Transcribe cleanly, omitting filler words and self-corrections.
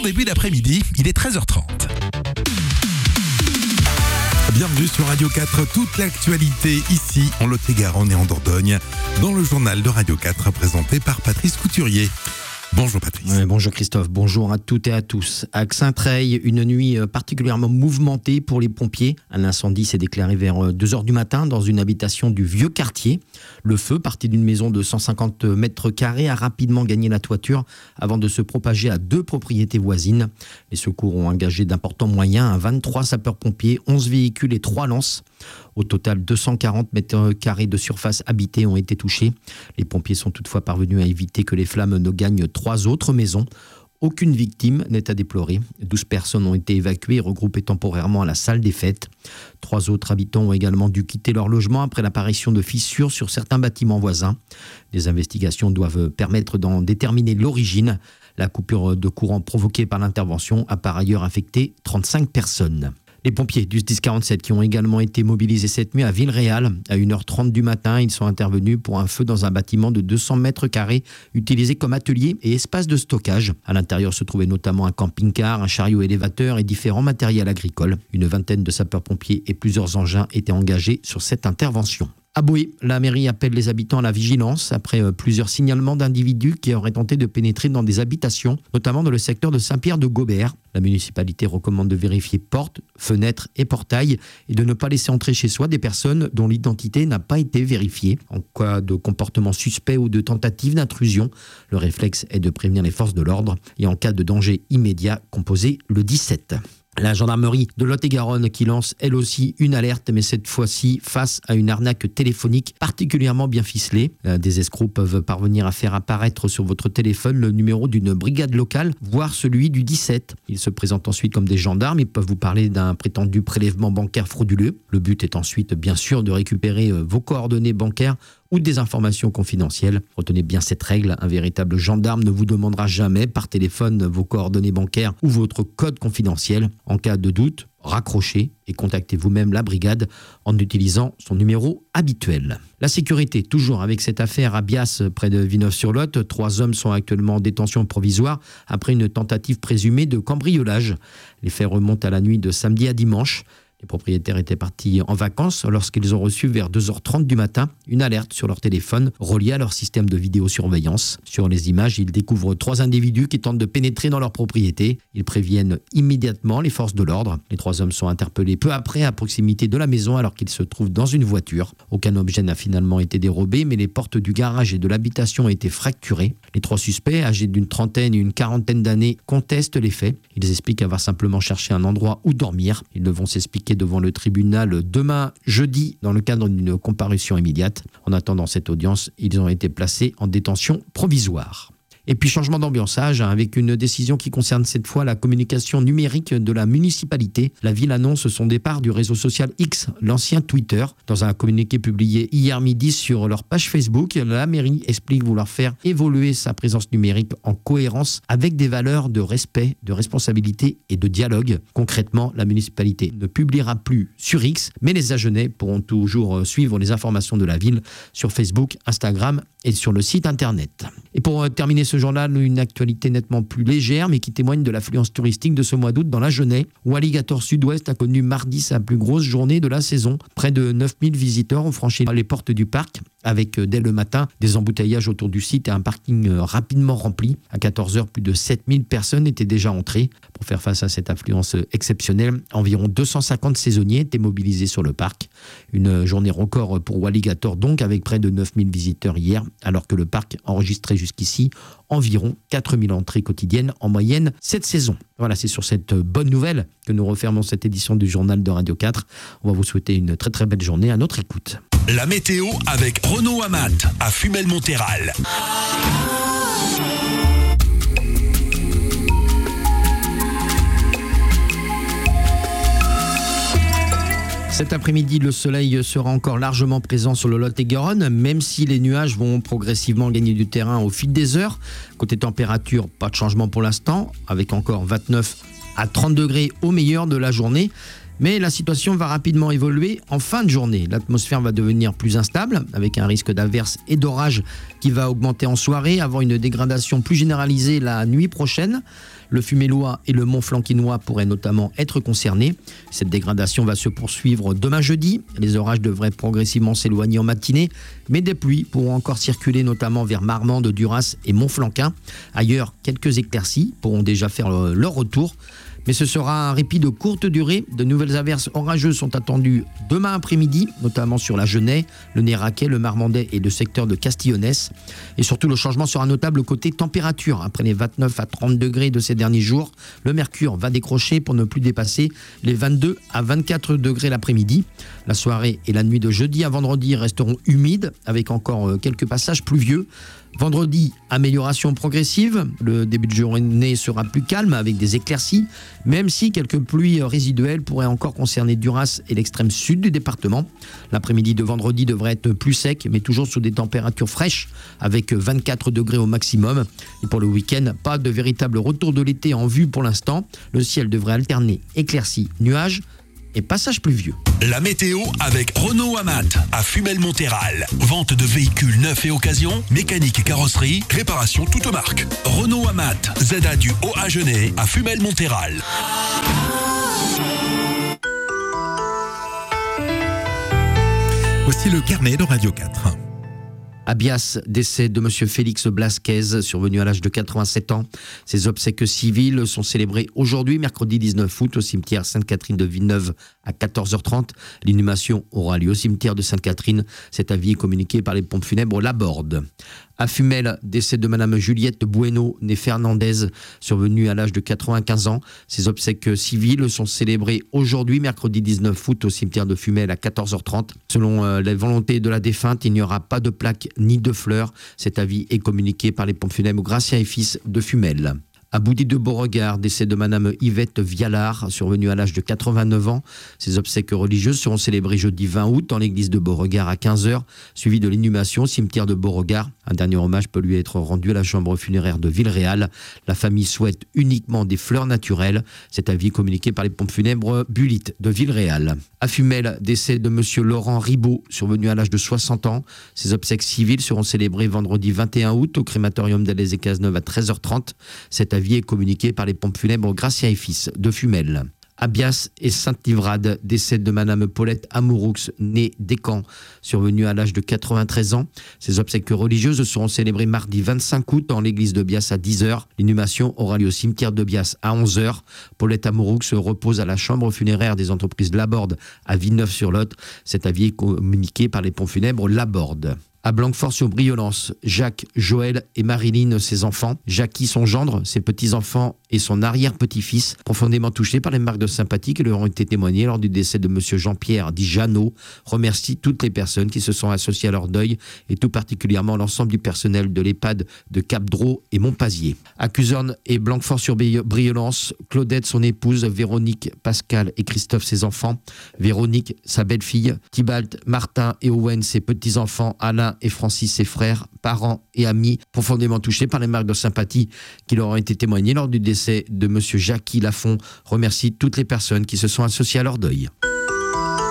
début d'après-midi, il est 13h30. Bienvenue sur Radio 4, toute l'actualité ici en Lot-et-Garonne et en Dordogne, dans le journal de Radio 4 présenté par Patrice Couturier. Bonjour Patrice. Bonjour Christophe, bonjour à toutes et à tous. À Xaintrailles, une nuit particulièrement mouvementée pour les pompiers. Un incendie s'est déclaré vers 2h du matin dans une habitation du vieux quartier. Le feu, parti d'une maison de 150 mètres carrés, a rapidement gagné la toiture avant de se propager à 2 propriétés voisines. Les secours ont engagé d'importants moyens, 23 sapeurs-pompiers, 11 véhicules et 3 lances. Au total, 240 mètres carrés de surface habitée ont été touchés. Les pompiers sont toutefois parvenus à éviter que les flammes ne gagnent 3 autres maisons. Aucune victime n'est à déplorer. 12 personnes ont été évacuées et regroupées temporairement à la salle des fêtes. 3 autres habitants ont également dû quitter leur logement après l'apparition de fissures sur certains bâtiments voisins. Des investigations doivent permettre d'en déterminer l'origine. La coupure de courant provoquée par l'intervention a par ailleurs affecté 35 personnes. Les pompiers du 1047 qui ont également été mobilisés cette nuit à Villeréal. À 1h30 du matin, ils sont intervenus pour un feu dans un bâtiment de 200 mètres carrés utilisé comme atelier et espace de stockage. À l'intérieur se trouvait notamment un camping-car, un chariot élévateur et différents matériels agricoles. Une vingtaine de sapeurs-pompiers et plusieurs engins étaient engagés sur cette intervention. À Boé, la mairie appelle les habitants à la vigilance après plusieurs signalements d'individus qui auraient tenté de pénétrer dans des habitations, notamment dans le secteur de Saint-Pierre-de-Gobert. La municipalité recommande de vérifier portes, fenêtres et portails et de ne pas laisser entrer chez soi des personnes dont l'identité n'a pas été vérifiée. En cas de comportement suspect ou de tentative d'intrusion, le réflexe est de prévenir les forces de l'ordre et en cas de danger immédiat, composer le 17. La gendarmerie de Lot-et-Garonne qui lance elle aussi une alerte, mais cette fois-ci face à une arnaque téléphonique particulièrement bien ficelée. Des escrocs peuvent parvenir à faire apparaître sur votre téléphone le numéro d'une brigade locale, voire celui du 17. Ils se présentent ensuite comme des gendarmes, ils peuvent vous parler d'un prétendu prélèvement bancaire frauduleux. Le but est ensuite bien sûr de récupérer vos coordonnées bancaires ou des informations confidentielles. Retenez bien cette règle, un véritable gendarme ne vous demandera jamais par téléphone vos coordonnées bancaires ou votre code confidentiel. En cas de doute, raccrochez et contactez vous-même la brigade en utilisant son numéro habituel. La sécurité, toujours avec cette affaire à Bias, près de Villeneuve-sur-Lot. 3 hommes sont actuellement en détention provisoire après une tentative présumée de cambriolage. Les faits remontent à la nuit de samedi à dimanche. Les propriétaires étaient partis en vacances lorsqu'ils ont reçu vers 2h30 du matin une alerte sur leur téléphone reliée à leur système de vidéosurveillance. Sur les images, ils découvrent 3 individus qui tentent de pénétrer dans leur propriété. Ils préviennent immédiatement les forces de l'ordre. Les 3 hommes sont interpellés peu après à proximité de la maison alors qu'ils se trouvent dans une voiture. Aucun objet n'a finalement été dérobé, mais les portes du garage et de l'habitation ont été fracturées. Les 3 suspects, âgés d'une trentaine et une quarantaine d'années, contestent les faits. Ils expliquent avoir simplement cherché un endroit où dormir. Ils devront s'expliquer devant le tribunal demain jeudi dans le cadre d'une comparution immédiate. En attendant cette audience, ils ont été placés en détention provisoire. Et puis changement d'ambiançage avec une décision qui concerne cette fois la communication numérique de la municipalité. La ville annonce son départ du réseau social X, l'ancien Twitter. Dans un communiqué publié hier midi sur leur page Facebook, la mairie explique vouloir faire évoluer sa présence numérique en cohérence avec des valeurs de respect, de responsabilité et de dialogue. Concrètement, la municipalité ne publiera plus sur X, mais les Agenais pourront toujours suivre les informations de la ville sur Facebook, Instagram et sur le site internet. Et pour terminer ce journal, une actualité nettement plus légère, mais qui témoigne de l'affluence touristique de ce mois d'août dans l'Agenais, où Alligator Sud-Ouest a connu mardi sa plus grosse journée de la saison. Près de 9000 visiteurs ont franchi les portes du parc, avec dès le matin des embouteillages autour du site et un parking rapidement rempli. À 14h, plus de 7000 personnes étaient déjà entrées. Pour faire face à cette affluence exceptionnelle, environ 250 saisonniers étaient mobilisés sur le parc. Une journée record pour Alligator donc, avec près de 9000 visiteurs hier, alors que le parc enregistrait jusqu'ici environ 4000 entrées quotidiennes en moyenne cette saison. Voilà, c'est sur cette bonne nouvelle que nous refermons cette édition du journal de Radio 4. On va vous souhaiter une très très belle journée à notre écoute. La météo avec Renaud Amat à Fumel-Montéral. Cet après-midi, le soleil sera encore largement présent sur le Lot-et-Garonne, même si les nuages vont progressivement gagner du terrain au fil des heures. Côté température, pas de changement pour l'instant, avec encore 29 à 30 degrés au meilleur de la journée. Mais la situation va rapidement évoluer en fin de journée. L'atmosphère va devenir plus instable, avec un risque d'averses et d'orages qui va augmenter en soirée, avant une dégradation plus généralisée la nuit prochaine. Le Fumellois et le Mont-Flankinois pourraient notamment être concernés. Cette dégradation va se poursuivre demain jeudi. Les orages devraient progressivement s'éloigner en matinée, mais des pluies pourront encore circuler notamment vers Marmande, Duras et Montflanquin. Ailleurs, quelques éclaircies pourront déjà faire leur retour. Mais ce sera un répit de courte durée. De nouvelles averses orageuses sont attendues demain après-midi, notamment sur la Genève, le Néraquais, le Marmandais et le secteur de Castillonnès. Et surtout, le changement sera notable côté température. Après les 29 à 30 degrés de ces derniers jours, le mercure va décrocher pour ne plus dépasser les 22 à 24 degrés l'après-midi. La soirée et la nuit de jeudi à vendredi resteront humides, avec encore quelques passages pluvieux. Vendredi, amélioration progressive. Le début de journée sera plus calme avec des éclaircies, même si quelques pluies résiduelles pourraient encore concerner Duras et l'extrême sud du département. L'après-midi de vendredi devrait être plus sec, mais toujours sous des températures fraîches, avec 24 degrés au maximum. Et pour le week-end, pas de véritable retour de l'été en vue pour l'instant. Le ciel devrait alterner éclaircies, nuages et passages pluvieux. La météo avec Renault Amat à Fumel-Montéral. Vente de véhicules neufs et occasion, mécanique et carrosserie, réparation toute marque. Renault Amat, ZA du Haut à Genève à Fumel-Montéral. Voici le carnet de Radio 4. À Bias, décès de M. Félix Blasquez, survenu à l'âge de 87 ans. Ses obsèques civiles sont célébrées aujourd'hui, mercredi 19 août, au cimetière Sainte-Catherine de Villeneuve à 14h30. L'inhumation aura lieu au cimetière de Sainte-Catherine. Cet avis est communiqué par les pompes funèbres Laborde. À Fumel, décès de Mme Juliette Bueno, née Fernandez, survenue à l'âge de 95 ans. Ses obsèques civiles sont célébrées aujourd'hui, mercredi 19 août, au cimetière de Fumel à 14h30. Selon les volontés de la défunte, il n'y aura pas de plaque ni de fleurs. Cet avis est communiqué par les pompes funèbres Gratien et Fils de Fumel. À Boudy de Beauregard, décès de Madame Yvette Vialard, survenue à l'âge de 89 ans. Ses obsèques religieuses seront célébrées jeudi 20 août dans l'église de Beauregard à 15h, suivi de l'inhumation au cimetière de Beauregard. Un dernier hommage peut lui être rendu à la chambre funéraire de Villeréal. La famille souhaite uniquement des fleurs naturelles. Cet avis communiqué par les pompes funèbres Bulit de Villeréal. À Fumel, décès de Monsieur Laurent Ribaud, survenu à l'âge de 60 ans. Ses obsèques civiles seront célébrées vendredi 21 août au crématorium d'Alès et Cazeneuve à 13h30. Cet avis est communiqué par les pompes funèbres Gratien et Fils de Fumel. À Bias et Sainte-Livrade, décès de Madame Paulette Amouroux, née Descamps, survenue à l'âge de 93 ans. Ses obsèques religieuses seront célébrées mardi 25 août dans l'église de Bias à 10h. L'inhumation aura lieu au cimetière de Bias à 11h. Paulette Amouroux repose à la chambre funéraire des entreprises Laborde à Villeneuve-sur-Lot. Cet avis est communiqué par les pompes funèbres Laborde. À Blanquefort-sur-Briollance, Jacques, Joël et Marilyn, ses enfants, Jackie, son gendre, ses petits-enfants et son arrière-petit-fils, profondément touchés par les marques de sympathie qui leur ont été témoignées lors du décès de M. Jean-Pierre dit Jeannot, remercie toutes les personnes qui se sont associées à leur deuil et tout particulièrement l'ensemble du personnel de l'EHPAD de Cap-Dro et Montpazier. À Cuzorn et Blanquefort-sur-Briollance, Claudette, son épouse, Véronique, Pascal et Christophe, ses enfants, Véronique, sa belle-fille, Thibalt, Martin et Owen, ses petits-enfants, Alain et Francis, ses frères, parents et amis, profondément touchés par les marques de sympathie qui leur ont été témoignées lors du décès de M. Jackie Lafont, remercie toutes les personnes qui se sont associées à leur deuil.